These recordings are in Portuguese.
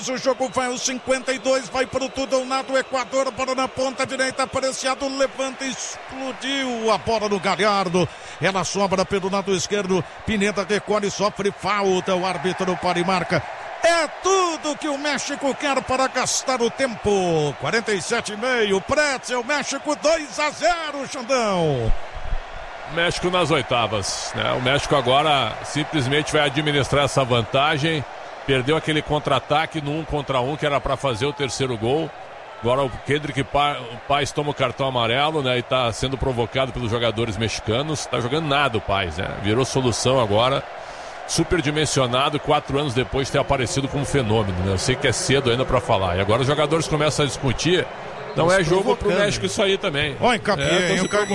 minutos, o jogo vai aos 52, vai pro tudo ou nada, o Equador, bola na ponta direita, Preciado, levanta, explodiu a bola do Galhardo, ela sobra pelo lado esquerdo, Pineda recolhe, sofre falta, o árbitro para e marca. É tudo que o México quer para gastar o tempo. 47,5, Pretzel, México 2-0, Xandão. México nas oitavas, né? O México agora simplesmente vai administrar essa vantagem. Perdeu aquele contra-ataque no 1 contra 1 que era para fazer o terceiro gol. Agora o Kendrick Páez toma o cartão amarelo, né? E está sendo provocado pelos jogadores mexicanos. Está jogando nada o Páez, né? Virou solução agora. Superdimensionado, 4 anos depois de ter aparecido como fenômeno, né? Eu sei que é cedo ainda para falar. E agora os jogadores começam a discutir. Não é jogo pro México isso aí também. Ó, encapié,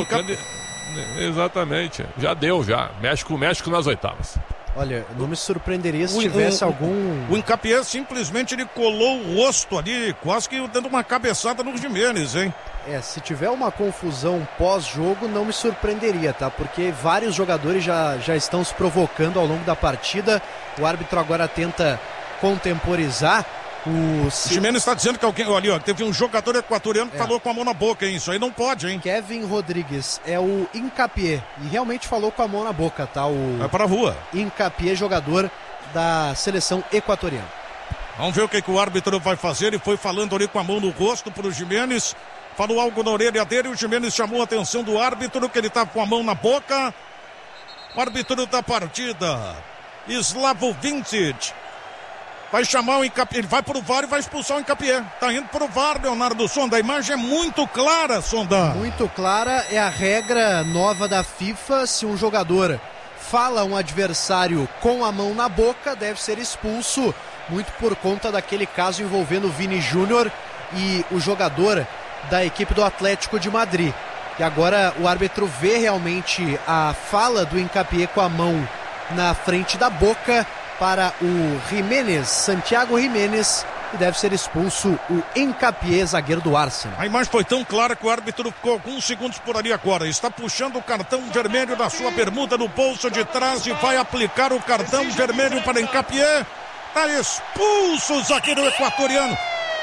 Exatamente. Já deu, já. México nas oitavas. Olha, não me surpreenderia se tivesse algum... O Encapié simplesmente ele colou o rosto ali, quase que dando uma cabeçada no Giménez, hein? Se tiver uma confusão pós-jogo, não me surpreenderia, tá? Porque vários jogadores já estão se provocando ao longo da partida. O árbitro agora tenta contemporizar. O Giménez está dizendo que alguém ali, ó, teve um jogador equatoriano que falou com a mão na boca, hein? Isso aí não pode, hein? Kevin Rodrigues é o Hincapié e realmente falou com a mão na boca, tá? Vai pra rua. Hincapié, jogador da seleção equatoriana. Vamos ver o que o árbitro vai fazer. Ele foi falando ali com a mão no rosto pro Giménez. Falou algo na orelha dele, o Giménez chamou a atenção do árbitro, que ele tá com a mão na boca. O árbitro da partida, Slavo Vincic, vai chamar o Hincapié, ele vai pro VAR e vai expulsar o Hincapié. Tá indo pro VAR, Leonardo Sonda. A imagem é muito clara, Sonda. Muito clara, é a regra nova da FIFA. Se um jogador fala um adversário com a mão na boca, deve ser expulso. Muito por conta daquele caso envolvendo o Vini Júnior e o jogador da equipe do Atlético de Madrid. E agora o árbitro vê realmente a fala do Hincapié com a mão na frente da boca para o Giménez, Santiago Giménez, e deve ser expulso o Hincapié, zagueiro do Arsenal. A imagem foi tão clara que o árbitro ficou alguns segundos por ali agora. Está puxando o cartão vermelho da sua bermuda no bolso de trás e vai aplicar o cartão vermelho para Hincapié. Está expulso o zagueiro equatoriano.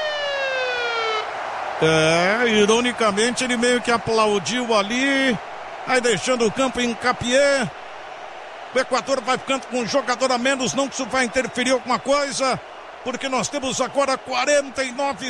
Ironicamente ele meio que aplaudiu ali, aí deixando o campo em Hincapié. O Equador vai ficando com um jogador a menos, não que isso vai interferir alguma coisa, porque nós temos agora 49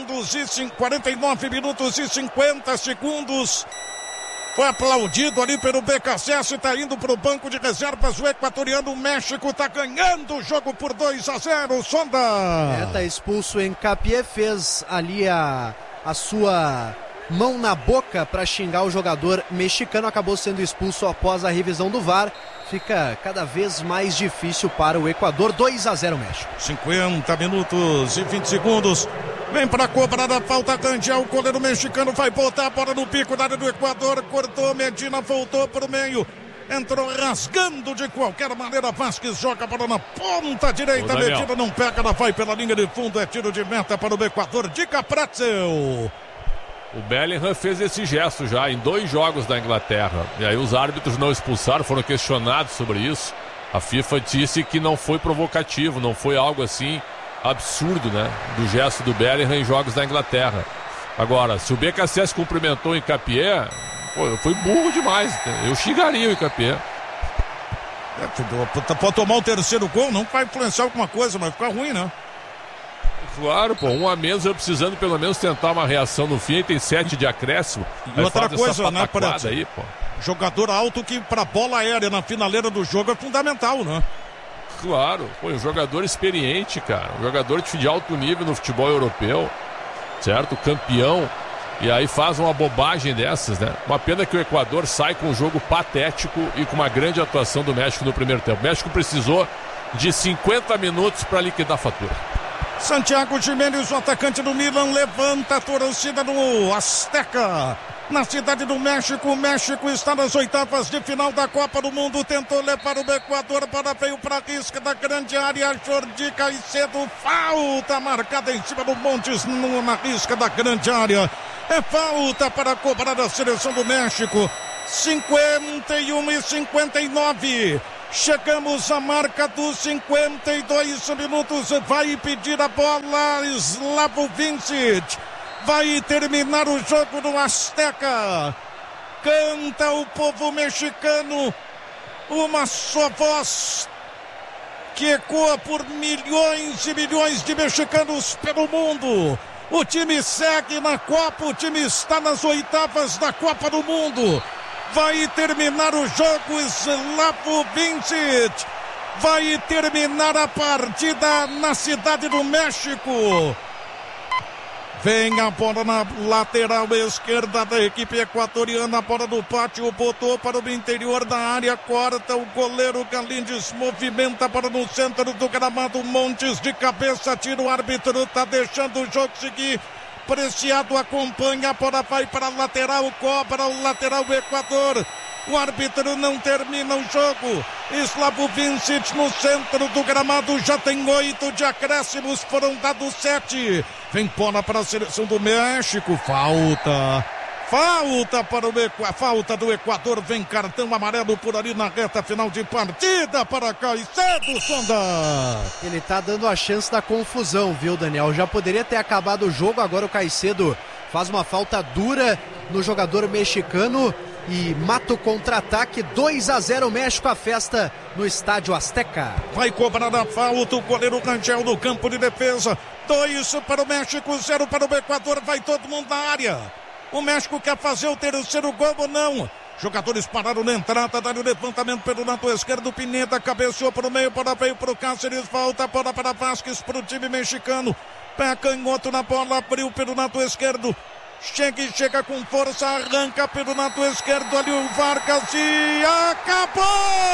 minutos e 50 segundos. Foi aplaudido ali pelo BKSS, está indo para o banco de reservas o equatoriano. O México está ganhando o jogo por 2-0, Sonda. Tá expulso o Hincapié, fez ali a sua mão na boca para xingar o jogador mexicano, acabou sendo expulso após a revisão do VAR. Fica cada vez mais difícil para o Equador. 2-0 México. 50 minutos e 20 segundos. Vem para cobrar a falta Candial. O goleiro mexicano vai botar a bola no pico da área do Equador. Cortou, Medina voltou para o meio. Entrou rasgando de qualquer maneira. Vasquez joga a bola na ponta direita. Medina não pega, ela vai pela linha de fundo. É tiro de meta para o Equador. Dica Pretzel. O Bellingham fez esse gesto já em 2 jogos da Inglaterra. E aí os árbitros não expulsaram, foram questionados sobre isso. A FIFA disse que não foi provocativo, não foi algo assim absurdo, né? Do gesto do Bellingham em jogos da Inglaterra. Agora, se o BKSS cumprimentou o Hincapié, foi burro demais. Eu xingaria o Hincapié. Pode tomar o terceiro gol, não vai influenciar alguma coisa, mas fica ruim, né? Claro, pô, 1 a menos, eu precisando pelo menos tentar uma reação no fim, tem 7 de acréscimo. E outra coisa, né, aí, pô. Jogador alto que pra bola aérea na finaleira do jogo é fundamental, né? Claro, pô, um jogador experiente, cara, um jogador de alto nível no futebol europeu, certo? Campeão, e aí faz uma bobagem dessas, né? Uma pena que o Equador sai com um jogo patético e com uma grande atuação do México no primeiro tempo. O México precisou de 50 minutos para liquidar a fatura. Santiago Giménez, o atacante do Milan, levanta a torcida no Azteca. Na cidade do México, o México está nas oitavas de final da Copa do Mundo. Tentou levar o Equador, para veio para a risca da grande área. Jordi Caicedo, falta marcada em cima do Montes na risca da grande área. É falta para cobrar a seleção do México. 51 e 59. Chegamos à marca dos 52 minutos. Vai pedir a bola Slavo Vincic. Vai terminar o jogo no Azteca. Canta o povo mexicano. Uma só voz que ecoa por milhões e milhões de mexicanos pelo mundo. O time segue na Copa, o time está nas oitavas da Copa do Mundo. Vai terminar o jogo Slavo Vincic. Vai terminar a partida na Cidade do México. Vem a bola na lateral esquerda da equipe equatoriana. A bola do pátio botou para o interior da área. Corta o goleiro Galindes. Movimenta para no centro do gramado. Montes de cabeça. Tira o árbitro. Tá deixando o jogo seguir. Preciado acompanha. A bola vai para a lateral. Cobra o lateral do Equador. O árbitro não termina o jogo. Slavo Vincic no centro do gramado. Já tem 8 de acréscimos. Foram dados 7. Vem bola para a seleção do México. Falta para falta do Equador. Vem cartão amarelo por ali na reta final de partida para Caicedo, Sonda. Ele tá dando a chance da confusão, viu, Daniel? Já poderia ter acabado o jogo. Agora o Caicedo faz uma falta dura no jogador mexicano e mata o contra-ataque. 2-0 México, a festa no Estádio Azteca. Vai cobrar a falta o goleiro Rangel no campo de defesa. 2 para o México, 0 para o Equador. Vai todo mundo na área. O México quer fazer o terceiro gol ou não? Jogadores pararam na entrada, dá o levantamento pelo lado esquerdo. Pineda cabeceou para o meio, para veio para o Cáceres. Volta bola para Vasquez, para o time mexicano. Pé canhoto na bola, abriu pelo lado esquerdo. Chega com força, arranca pelo lado esquerdo ali o Vargas e acabou!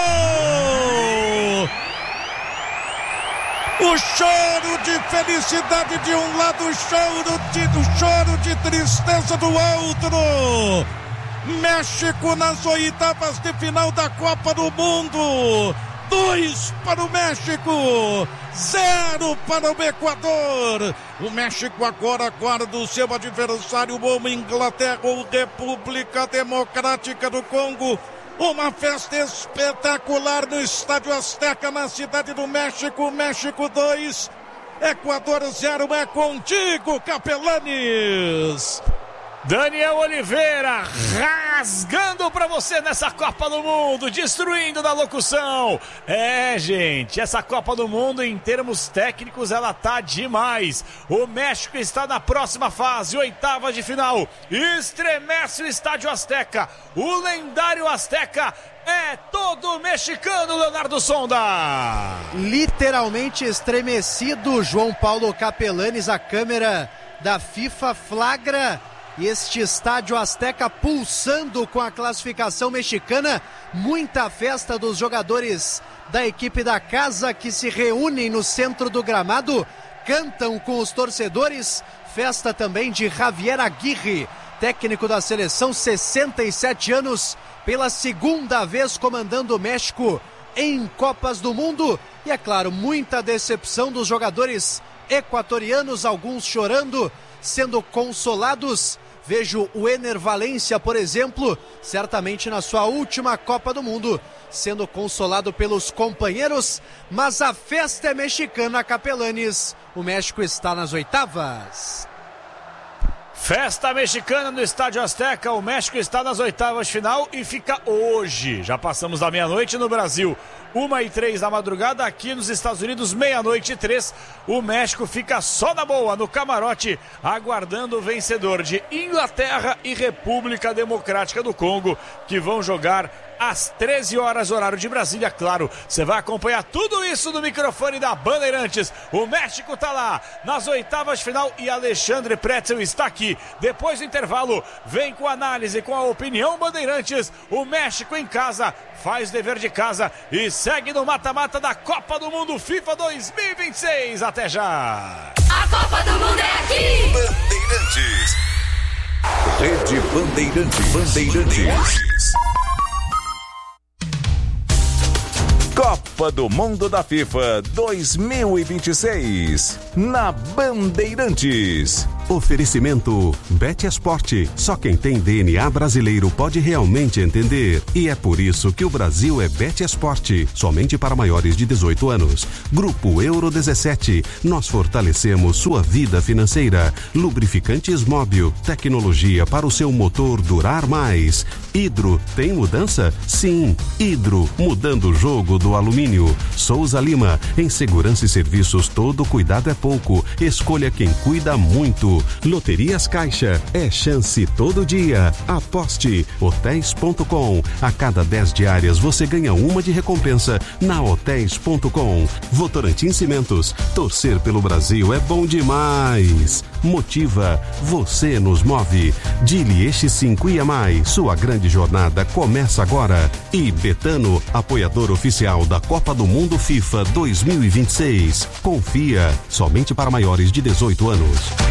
O choro de felicidade de um lado, o choro de tristeza do outro. México nas oitavas de final da Copa do Mundo. 2 para o México, 0 para o Equador. O México agora aguarda o seu adversário, ou Inglaterra ou República Democrática do Congo. Uma festa espetacular no Estádio Azteca, na Cidade do México. México 2, Equador 0. É contigo, Capelanes. Daniel Oliveira rasgando pra você nessa Copa do Mundo, destruindo na locução. Gente, essa Copa do Mundo em termos técnicos ela tá demais. O México está na próxima fase, oitava de final. Estremece o Estádio Azteca. O lendário Azteca é todo mexicano, Leonardo Sonda. Literalmente estremecido, João Paulo Capelanes. A câmera da FIFA flagra este Estádio Azteca pulsando com a classificação mexicana. Muita festa dos jogadores da equipe da casa que se reúnem no centro do gramado, cantam com os torcedores. Festa também de Javier Aguirre, técnico da seleção, 67 anos, pela segunda vez comandando o México em Copas do Mundo. E é claro, muita decepção dos jogadores equatorianos, alguns chorando, sendo consolados. Vejo o Ener Valencia, por exemplo, certamente na sua última Copa do Mundo, sendo consolado pelos companheiros, mas a festa é mexicana, Capelanes. O México está nas oitavas. Festa mexicana no Estádio Azteca. O México está nas oitavas de final e fica hoje. Já passamos da meia-noite no Brasil, 1h03 da madrugada. Aqui nos Estados Unidos, 00:03. O México fica só na boa, no camarote, aguardando o vencedor de Inglaterra e República Democrática do Congo, que vão jogar às 13 horas, horário de Brasília. Claro, você vai acompanhar tudo isso no microfone da Bandeirantes. O México tá lá nas oitavas de final e Alexandre Pretzel está aqui. Depois do intervalo, vem com análise, com a opinião Bandeirantes. O México em casa faz dever de casa e segue no mata-mata da Copa do Mundo FIFA 2026. Até já! A Copa do Mundo é aqui! Bandeirantes. Rede Bandeirantes. Copa do Mundo da FIFA 2026 na Bandeirantes. Oferecimento Bet Esporte. Só quem tem DNA brasileiro pode realmente entender. E é por isso que o Brasil é Bet Esporte. Somente para maiores de 18 anos. Grupo Euro 17. Nós fortalecemos sua vida financeira. Lubrificantes Móbil. Tecnologia para o seu motor durar mais. Hidro. Tem mudança? Sim. Hidro. Mudando o jogo do alumínio. Souza Lima. Em segurança e serviços, todo cuidado é pouco. Escolha quem cuida muito. Loterias Caixa, é chance todo dia. Aposte. Hotéis.com. A cada 10 diárias você ganha uma de recompensa na Hotéis.com. Votorantim Cimentos. Torcer pelo Brasil é bom demais. Motiva. Você nos move. Dilieste 5 IAMAI. Sua grande jornada começa agora. E Betano, apoiador oficial da Copa do Mundo FIFA 2026. Confia. Somente para maiores de 18 anos.